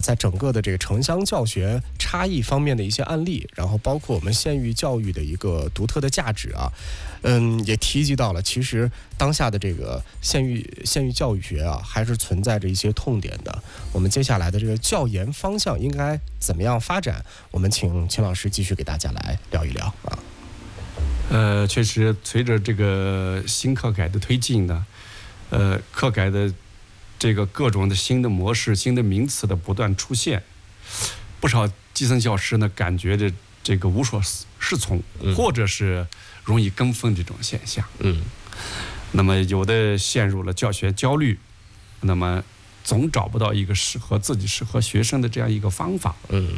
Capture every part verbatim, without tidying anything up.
在整个的这个城乡教学差异方面的一些案例，然后包括我们县域教育的一个独特的价值啊，嗯，也提及到了，其实当下的这个县域县域教育学啊，还是存在着一些痛点的。我们接下来的这个教研方向应该怎么样发展？我们请秦老师继续给大家来聊一聊啊。 呃，确实，随着这个新课改的推进呢，呃，课改的这个各种的新的模式、新的名词的不断出现，不少基层教师呢感觉的这个无所适从， 嗯、 或者是容易跟风这种现象。 嗯， 那么有的陷入了教学焦虑，那么总找不到一个适合自己、适合学生的这样一个方法。 嗯。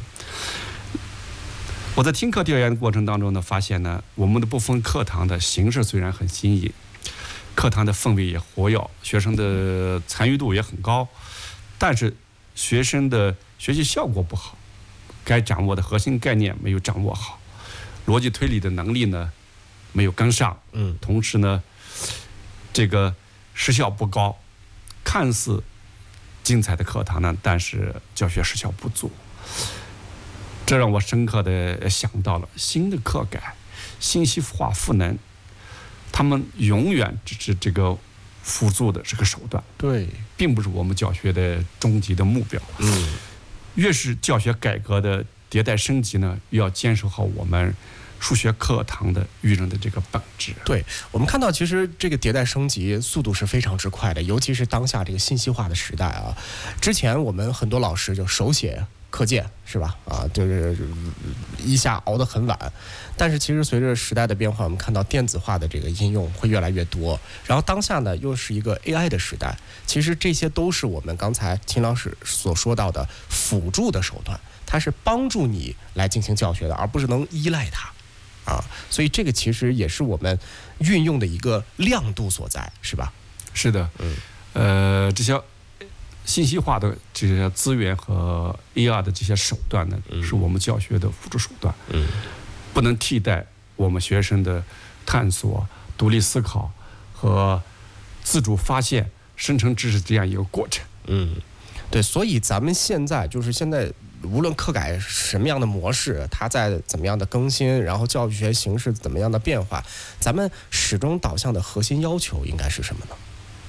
我在听课调研的过程当中呢，发现呢，我们的部分课堂的形式虽然很新颖，课堂的氛围也活跃，学生的参与度也很高，但是学生的学习效果不好，该掌握的核心概念没有掌握好，逻辑推理的能力呢没有跟上， 嗯， 同时呢，这个实效不高，看似精彩的课堂呢，但是教学实效不足。这让我深刻地想到了新的课改、信息化赋能，他们永远只是这个辅助的这个手段， 对， 并不是我们教学的终极的目标。 嗯， 越是教学改革的迭代升级呢，越要坚守好我们数学课堂的育人的这个本质。 对，我们看到其实这个迭代升级速度是非常之快的，尤其是当下这个信息化的时代啊。之前我们很多老师就手写课件是吧？啊，就是一下熬得很晚。但是其实随着时代的变化，我们看到电子化的这个应用会越来越多。然后当下呢，又是一个 A I 的时代。其实这些都是我们刚才秦老师所说到的辅助的手段，它是帮助你来进行教学的，而不是能依赖它。啊，所以这个其实也是我们运用的一个亮度所在，是吧？ 是的，嗯，呃，这些信息化的这些资源和 A R 的这些手段呢，嗯、是我们教学的辅助手段，嗯，不能替代我们学生的探索、独立思考和自主发现、生成知识这样一个过程。 嗯，对，所以咱们现在就是现在。无论课改什么样的模式，它在怎么样的更新，然后教育学形式怎么样的变化，咱们始终导向的核心要求应该是什么呢？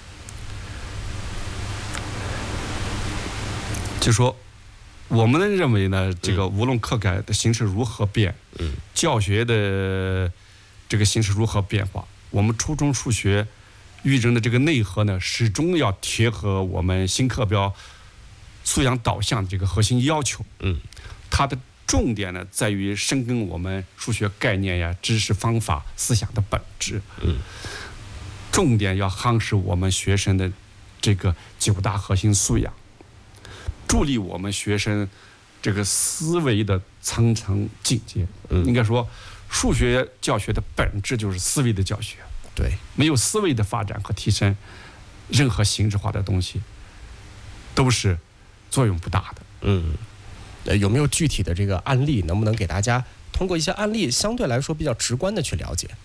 就说我们认为呢，这个无论课改的形式如何变，嗯，教学的这个形式如何变化，我们初中数学育人的这个内核呢，始终要贴合我们新课标素养导向的这个核心要求，嗯，它的重点呢在于深耕我们数学概念呀、知识方法、思想的本质，嗯，重点要夯实我们学生的这个九大核心素养，助力我们学生这个思维的层层进阶。嗯，应该说，数学教学的本质就是思维的教学， 对， 没有思维的发展和提升，任何形式化的东西都是作用不大的。 嗯，呃，有没有具体的这个案例？能不能给大家通过一些案例，相对来说比较直观的去了解？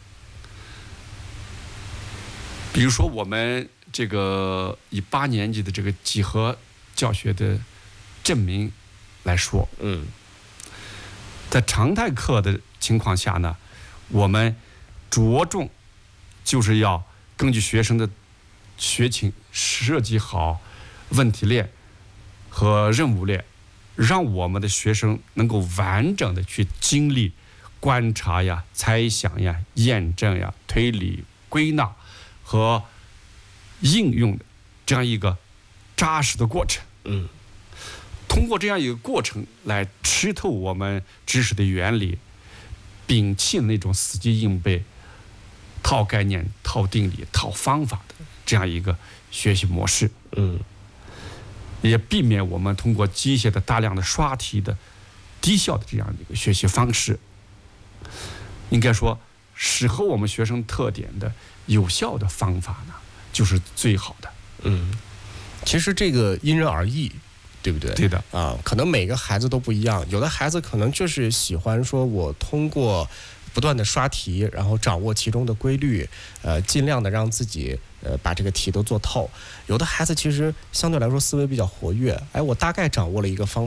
比如说，我们这个以八年级的这个几何教学的证明来说，嗯，在常态课的情况下呢，我们着重就是要根据学生的学情设计好问题链和任务链，让我们的学生能够完整的去经历观察呀、猜想呀、验证呀、推理、归纳和应用的这样一个扎实的过程。嗯，通过这样一个过程来吃透我们知识的原理，摒弃那种死记硬背、套概念、套定理、套方法的这样一个学习模式。嗯。也避免我们通过机械的大量的刷题的低效的这样的一个学习方式。应该说，适合我们学生特点的有效的方法呢，就是最好的。 嗯，其实这个因人而异，对不对？ 对的啊，可能每个孩子都不一样，有的孩子可能就是喜欢说我通过不断的刷题，然后掌握其中的规律，呃，尽量的让自己呃把这个题都做透。有的孩子其实相对来说思维比较活跃，哎，我大概掌握了一个方